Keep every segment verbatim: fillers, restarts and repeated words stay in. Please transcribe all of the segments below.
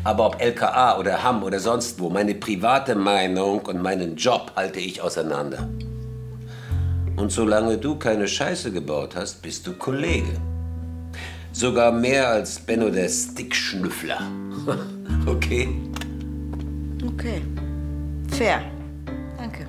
Aber ob L K A oder Hamm oder sonst wo, meine private Meinung und meinen Job halte ich auseinander. Und solange du keine Scheiße gebaut hast, bist du Kollege. Sogar mehr als Benno der Stickschnüffler. Okay? Okay. Fair. Danke.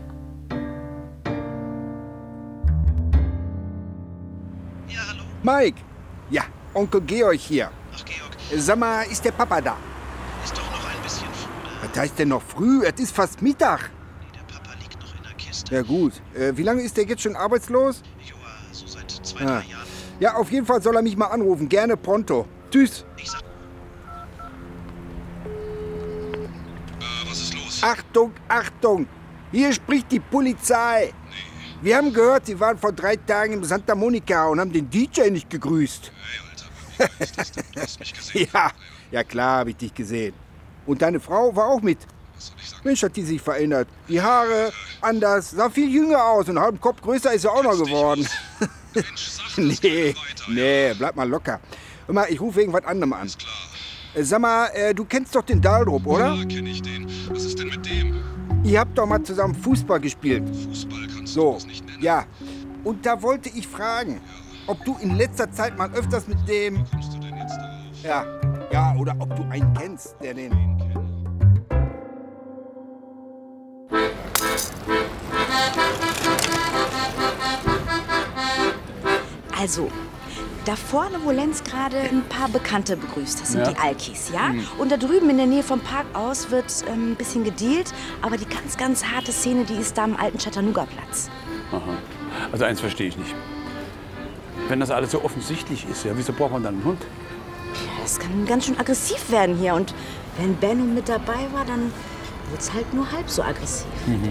Ja, hallo? Mike! Ja, Onkel Georg hier. Ach, Georg, Sag mal, ist der Papa da? ist doch noch ein bisschen früh. Was heißt denn noch früh? Es ist fast Mittag. Nee, der Papa liegt noch in der Kiste. Ja gut. Äh, wie lange ist der jetzt schon arbeitslos? Joa, so seit zwei, Ah. drei Jahren. Ja, auf jeden Fall soll er mich mal anrufen. Gerne pronto. Tschüss. Ich sag... Äh, was ist los? Achtung, Achtung! Hier spricht die Polizei. Wir haben gehört, Sie waren vor drei Tagen im Santa Monica und haben den D J nicht gegrüßt. Hey, Alter, woher weißt du das denn? Du hast mich gesehen. Ja, ja klar, habe ich dich gesehen. Und deine Frau war auch mit. Was soll ich sagen? Mensch, hat die sich verändert. Die Haare anders, sah viel jünger aus und einen halben Kopf größer ist sie auch noch geworden. Mensch, sag das Nee, weiter. nee, bleib mal locker. Hör mal, ich rufe wegen was anderem an. Ist klar. Äh, Sag mal, äh, du kennst doch den Daldrup, oder? Ja, kenn ich den. Was ist denn mit dem? Ihr habt doch mal zusammen Fußball gespielt. Fußball kannst du So, das nicht nennen. ja. Und da wollte ich fragen, ob du in letzter Zeit mal öfters mit dem... Kommst du denn jetzt darauf? Ja, ja, oder ob du einen kennst, der den... Also, da vorne, wo Lenz gerade ein paar Bekannte begrüßt, das sind Ja. die Alkis, ja? Und da drüben in der Nähe vom Parkhaus wird ähm, ein bisschen gedealt, aber die ganz, ganz harte Szene, die ist da am alten Chattanooga-Platz. Aha. Also eins verstehe ich nicht. Wenn das alles so offensichtlich ist, ja, wieso braucht man dann einen Hund? Ja, das kann ganz schön aggressiv werden hier. Und wenn Benno mit dabei war, dann wird's halt nur halb so aggressiv.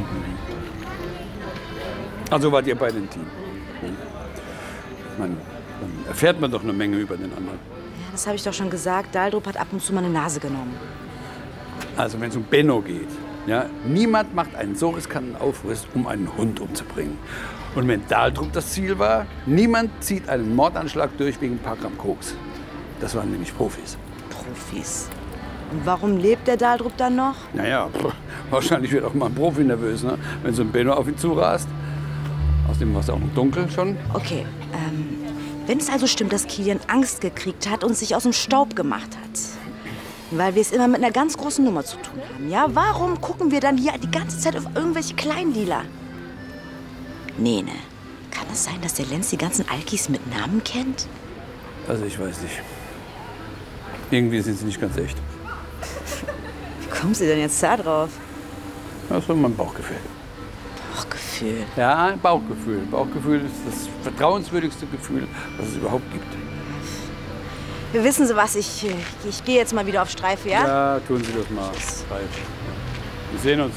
Also wart ihr beide ein Team. Ich meine, dann erfährt man doch eine Menge über den anderen. Ja, das habe ich doch schon gesagt. Daldrup hat ab und zu mal eine Nase genommen. Also wenn es um Benno geht, ja, niemand macht einen so riskanten Aufriss, um einen Hund umzubringen. Und wenn Daldrup das Ziel war, niemand zieht einen Mordanschlag durch wegen ein paar Gramm Koks. Das waren nämlich Profis. Profis. Und warum lebt der Daldrup dann noch? Naja, pff, wahrscheinlich wird auch mal ein Profi nervös, ne? Wenn so ein Benno auf ihn zurast. Außerdem war es auch noch dunkel schon. Okay, ähm, wenn es also stimmt, dass Kilian Angst gekriegt hat und sich aus dem Staub gemacht hat, weil wir es immer mit einer ganz großen Nummer zu tun haben, ja? Warum gucken wir dann hier die ganze Zeit auf irgendwelche Kleindealer? Nee, ne? Kann es sein, dass der Lenz die ganzen Alkis mit Namen kennt? Also ich weiß nicht. Irgendwie sind sie nicht ganz echt. Wie kommen Sie denn jetzt da drauf? Das war mein Bauchgefühl. Bauchgefühl. Ja, Bauchgefühl. Bauchgefühl ist das vertrauenswürdigste Gefühl, was es überhaupt gibt. Wir wissen Sie was, ich, äh, ich gehe jetzt mal wieder auf Streife, ja? Ja, tun Sie das mal. Ralf. Wir sehen uns.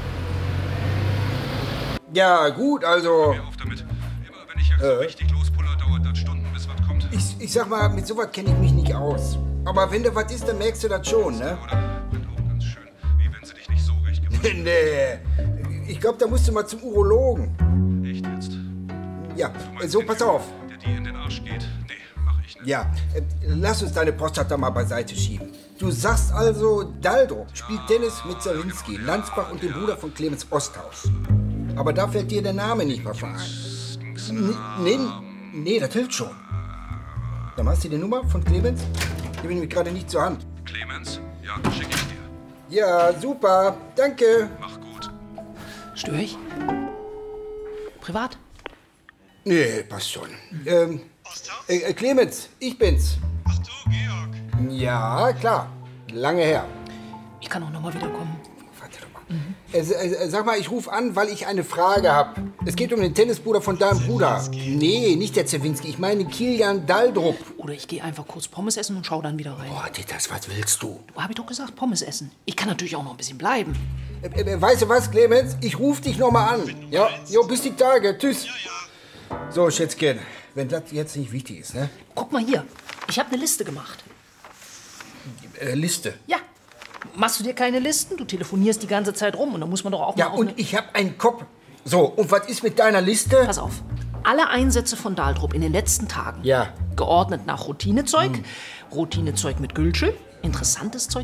Ja, gut, also... Hör auf damit. Immer wenn ich so richtig lospuller, dauert das Stunden, bis was kommt. Ich, ich sag mal, mit sowas kenne ich mich nicht aus. Aber wenn da was ist, dann merkst du das schon, ne? Oder? Wird auch ganz schön. Wie wenn sie dich nicht so recht gemacht haben. Nee, ich glaube, da musst du mal zum Urologen. Echt jetzt? Ja, Du meinst so, den pass Typ, auf. Der dir in den Arsch geht? Nee, mach ich nicht. Ja, äh, lass uns deine Prostata mal beiseite schieben. Du sagst also, Daldrup spielt Tennis mit Zawinski, Landsbach und dem Bruder von Clemens Osthaus. Aber da fällt dir der Name nicht mehr verein. N- Nee, nee, das hilft schon. Dann hast du die Nummer von Clemens? Die habe ich nämlich gerade nicht zur Hand. Clemens? Ja, schick ich dir. Ja, super. Danke. Mach gut. Störe ich? Privat? Nee, passt schon. Ähm, äh, äh, Clemens, ich bin's. Ach du, Georg. Ja, klar. Lange her. Ich kann auch noch mal wiederkommen. Warte doch mal. Äh, äh, sag mal, ich rufe an, weil ich eine Frage habe. Es geht um den Tennisbruder von deinem Bruder. Nee, nicht der Zawinski. Ich meine Kilian Daldrup. Oder ich gehe einfach kurz Pommes essen und schau dann wieder rein. Boah, Titas, was willst du? Hab ich doch gesagt, Pommes essen. Ich kann natürlich auch noch ein bisschen bleiben. Äh, äh, weißt du was, Clemens? Ich rufe dich noch mal an. Ja, jo, bis die Tage. Tschüss. So, Schätzchen, wenn das jetzt nicht wichtig ist, ne? Guck mal hier. Ich habe eine Liste gemacht. Äh, Liste. Ja. Machst du dir keine Listen? Du telefonierst die ganze Zeit rum und dann muss man doch auch Ja, mal auf und eine... ich habe einen Kopf. So, und was ist mit deiner Liste? Pass auf. Alle Einsätze von Daldrup in den letzten Tagen. Ja. Geordnet nach Routinezeug. Routinezeug mit Gülsche. Interessantes Zeug